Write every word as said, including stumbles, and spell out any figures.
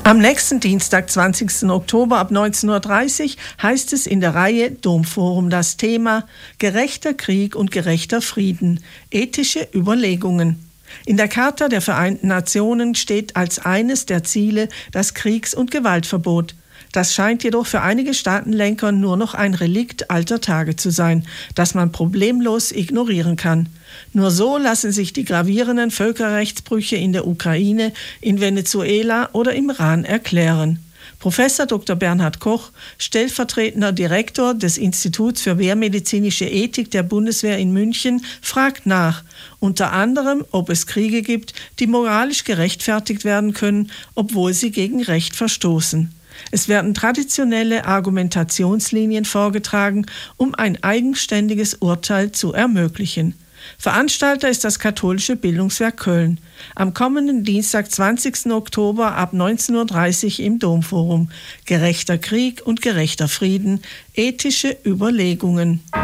Am nächsten Dienstag, zwanzigsten Oktober ab neunzehn Uhr dreißig heißt es in der Reihe Domforum das Thema Gerechter Krieg und gerechter Frieden, ethische Überlegungen. In der Charta der Vereinten Nationen steht als eines der Ziele das Kriegs- und Gewaltverbot. Das scheint jedoch für einige Staatenlenker nur noch ein Relikt alter Tage zu sein, das man problemlos ignorieren kann. Nur so lassen sich die gravierenden Völkerrechtsbrüche in der Ukraine, in Venezuela oder im Iran erklären. Professor Doktor Bernhard Koch, stellvertretender Direktor des Instituts für Wehrmedizinische Ethik der Bundeswehr in München, fragt nach, unter anderem, ob es Kriege gibt, die moralisch gerechtfertigt werden können, obwohl sie gegen Recht verstoßen. Es werden traditionelle Argumentationslinien vorgetragen, um ein eigenständiges Urteil zu ermöglichen. Veranstalter ist das Katholische Bildungswerk Köln. Am kommenden Dienstag, zwanzigsten Oktober ab neunzehn Uhr dreißig im Domforum. Gerechter Krieg und gerechter Frieden, ethische Überlegungen.